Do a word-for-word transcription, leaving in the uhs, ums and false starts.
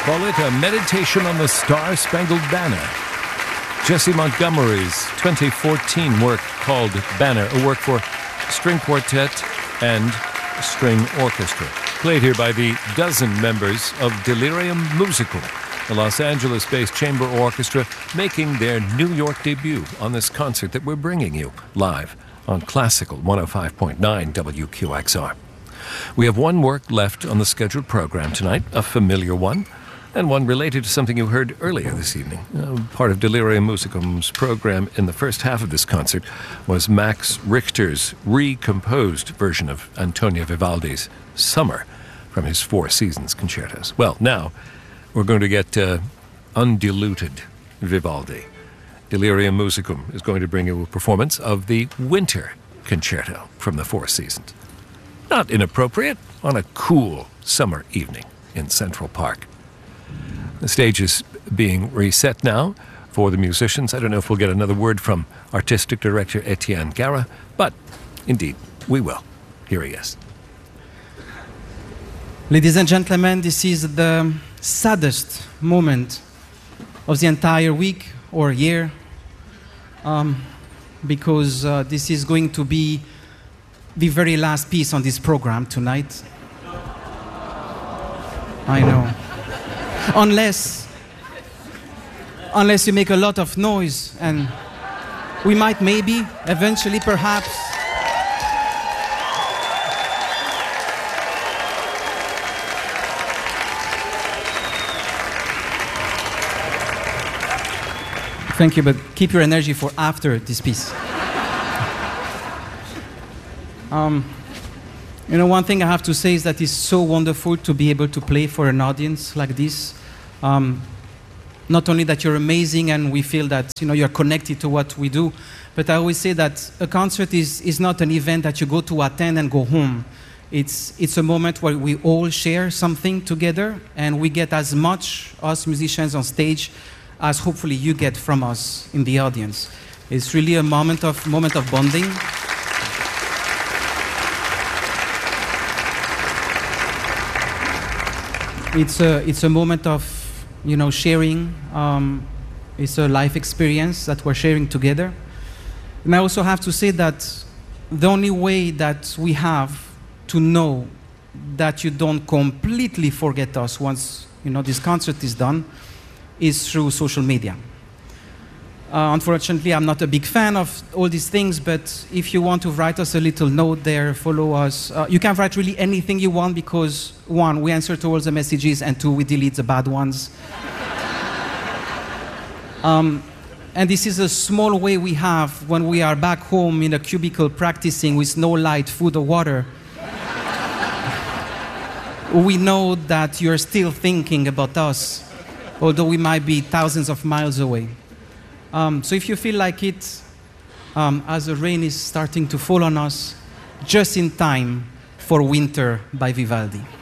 call it a meditation on the Star-Spangled Banner. Jesse Montgomery's twenty fourteen work called Banner, a work for string quartet and string orchestra, played here by the dozen members of Delirium Musical, the Los Angeles-based chamber orchestra making their New York debut on this concert that we're bringing you live on Classical one oh five point nine W Q X R. We have one work left on the scheduled program tonight, a familiar one, and one related to something you heard earlier this evening. Uh, part of Delirium Musicum's program in the first half of this concert was Max Richter's recomposed version of Antonio Vivaldi's Summer from his Four Seasons concertos. Well, now we're going to get uh, undiluted Vivaldi. Delirium Musicum is going to bring you a performance of the Winter Concerto from the Four Seasons. Not inappropriate on a cool summer evening in Central Park. The stage is being reset now for the musicians. I don't know if we'll get another word from artistic director Etienne Gara, but indeed, we will. Here he is. Ladies and gentlemen, this is the saddest moment of the entire week or year, um, because uh, this is going to be the very last piece on this program tonight. I know. Unless, unless you make a lot of noise, and we might maybe, eventually, perhaps, thank you, but keep your energy for after this piece. um, You know, one thing I have to say is that it's so wonderful to be able to play for an audience like this. Um, not only that you're amazing and we feel that, you know, you're connected to what we do, but I always say that a concert is, is not an event that you go to attend and go home. It's, it's a moment where we all share something together, and we get as much, us musicians on stage, as hopefully you get from us in the audience. It's really a moment of, moment of bonding. It's a, it's a moment of, you know, sharing. Um, it's a life experience that we're sharing together. And I also have to say that the only way that we have to know that you don't completely forget us once, you know, this concert is done is through social media. Uh, unfortunately, I'm not a big fan of all these things, but if you want to write us a little note there, follow us. Uh, you can write really anything you want because, one, we answer to all the messages, and two, we delete the bad ones. um, and this is a small way we have when we are back home in a cubicle practicing with no light, food, or water. We know that you're still thinking about us, although we might be thousands of miles away. Um, so if you feel like it, um, as the rain is starting to fall on us, just in time for Winter by Vivaldi.